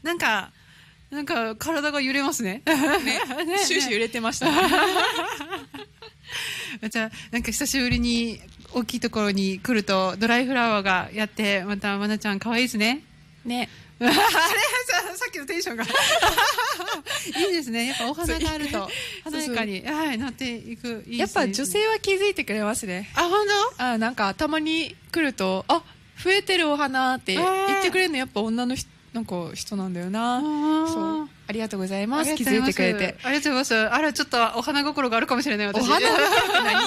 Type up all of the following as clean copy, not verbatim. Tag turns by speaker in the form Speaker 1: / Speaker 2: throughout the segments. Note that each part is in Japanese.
Speaker 1: なんか体が揺れますね。
Speaker 2: ね、終始揺れてましたね。
Speaker 1: じゃあなんか久しぶりに大きいところに来るとドライフラワーがやって、またまなちゃん可愛いですね。
Speaker 2: ね。
Speaker 1: あれさっきのテンションがいいですね。やっぱお花があると華やかになっていく。いいですね。
Speaker 2: やっぱ女性は気づいてくれますね。
Speaker 1: あ、本当？
Speaker 2: なんかたまに来ると、増えてるお花って言ってくれるのやっぱ女の人なんだよな。そう。ありがとうございます。気づいてくれて。
Speaker 1: ありがとうございます。あら、ちょっとお花心があるかもしれない、私。
Speaker 2: お花心って何？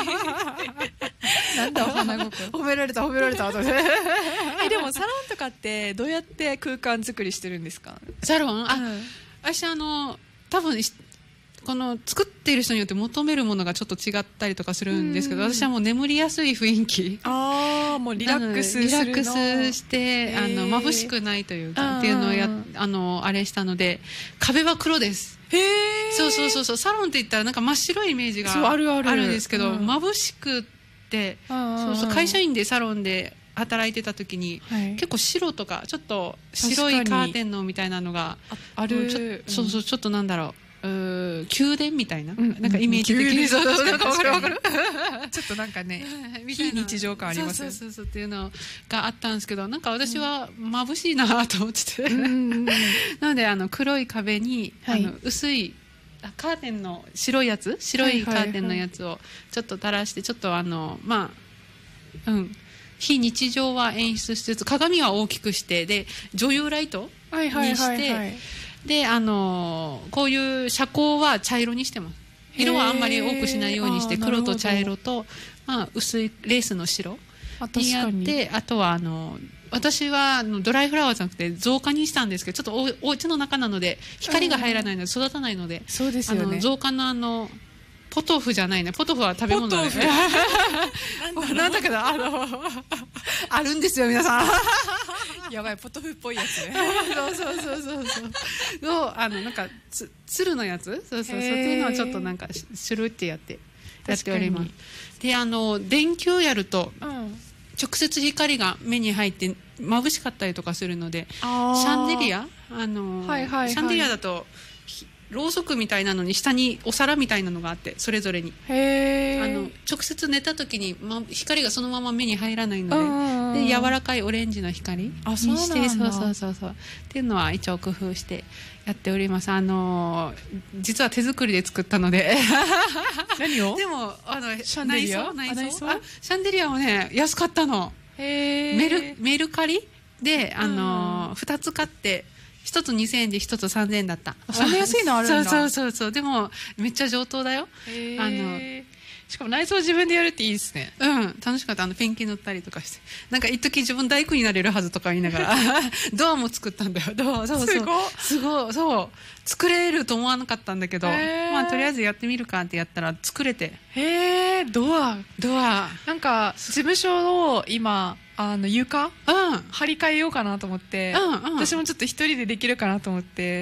Speaker 2: なんだお花心。
Speaker 1: 褒められた。で
Speaker 2: もサロンとかってどうやって空間作りしてるんですか？
Speaker 1: サロン？私多分この作っている人によって求めるものがちょっと違ったりとかするんですけど、私はもう眠りやすい雰囲気。
Speaker 2: もうリラックスするの。
Speaker 1: リラックスして眩しくないというかっていうのをあれしたので、壁は黒です。そうサロンって言ったらなんか真っ白いイメージがあるんですけど、眩しくって会社員でサロンで働いてた時に、結構白とかちょっと白いカーテンのみたいなのがある。ちょっとなんだろう、宮殿みたいな、なんかイメージ的になんかわかる
Speaker 2: ちょっっとなんかね非日常感ありますよ。
Speaker 1: そうっていうのがあったんですけど、なんか私は眩しいなと思ってて、なので黒い壁に薄いカーテンの白いカーテンのやつをちょっと垂らして、ちょっと非日常は演出しつつ、鏡は大きくして、で女優ライトにして、でこういう遮光は茶色にしてます。色はあんまり多くしないようにして、黒と茶色と、薄いレースの白にやって、あとは私はドライフラワーじゃなくて造花にしたんですけど、ちょっとお家の中なので光が入らないので育たないので、
Speaker 2: そうですよね、
Speaker 1: 造花のポトフじゃないね、ポトフは食べ物だね。なんだけどあるんですよ皆さん。
Speaker 2: やばい、ポトフっぽいやつね。
Speaker 1: そうなんか鶴のやつ、そうっていうのはちょっとなんかシュルってやっております。で電球やると、直接光が目に入って眩しかったりとかするので、シャンデリアシャンデリアだとろうそくみたいなのに下にお皿みたいなのがあって、それぞれに直接寝た時に、光がそのまま目に入らないので、柔らかいオレンジの光にして、そうっていうのは一応工夫してやっております。実は手作りで作ったので。
Speaker 2: 何を？
Speaker 1: でも
Speaker 2: シャンデリア？
Speaker 1: シャンデリアもね安かったの。メルカリで2つ買って、1つ2000円で1つ3000円だった。
Speaker 2: そんな安いのあるんだ。
Speaker 1: そうでもめっちゃ上等だよ。
Speaker 2: しかも内装自分でやるっていいですね。
Speaker 1: 楽しかった。ペンキ塗ったりとかして、なんか一時自分大工になれるはずとか言いながらドアも作ったんだよ。すごい作れると思わなかったんだけど、とりあえずやってみるかってやったら作れて。
Speaker 2: ドアなんか事務所の今床張り替えようかなと思って、私もちょっと一人でできるかなと思って。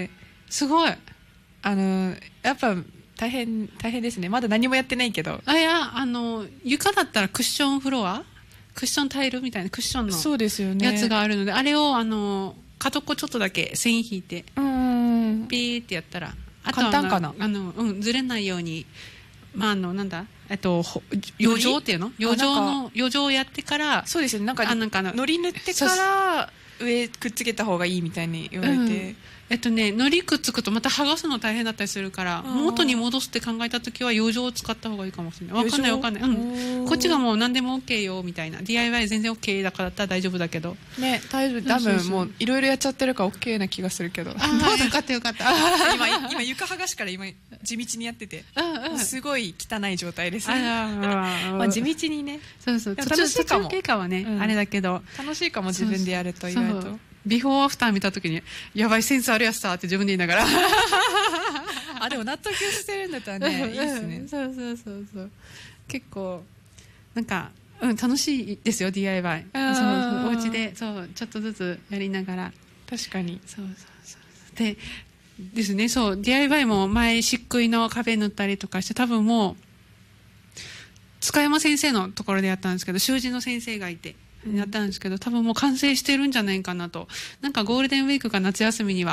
Speaker 1: すごい
Speaker 2: やっぱ大変ですね。まだ何もやってないけど。
Speaker 1: 床だったらクッションフロア、クッションタイルみたいなクッションのやつがあるので、あれを角っこちょっとだけ線引いてピーってやったら、
Speaker 2: 簡単かな。
Speaker 1: ずれないように、なんだ余剰っていうの、余剰をやってから、
Speaker 2: そうですよね、なんかのり塗ってから上くっつけた方がいいみたいに言われて、
Speaker 1: のりくっつくとまた剥がすの大変だったりするから、元に戻すって考えた時は余剰を使った方がいいかもしれない。わかんない、こっちがもう何でも OK よみたいな、 DIY 全然 OK だから大丈夫だけど
Speaker 2: ね、大丈夫。多分もういろいろやっちゃってるから OK な気がするけど。よ
Speaker 1: かった
Speaker 2: 今床剥がしから今地道にやってて、すごい汚い状態ですね。地道にね。
Speaker 1: 楽しいかも。経過はねあれだけど
Speaker 2: 楽しいかも、自分でやると意外と。
Speaker 1: ビフォーアフター見た時に、やばいセンスあるやつさって自分で言いながら
Speaker 2: でも納得してるんだったらね、いいですね。
Speaker 1: そう結構なんか楽しいですよ DIY。 お家でちょっとずつやりながら。
Speaker 2: 確かに。
Speaker 1: でですね、DIY も前漆喰の壁塗ったりとかして、多分もう塚山先生のところでやったんですけど、習字の先生がいてやったんですけど、多分もう完成してるんじゃないかなと。なんかゴールデンウィークか夏休みには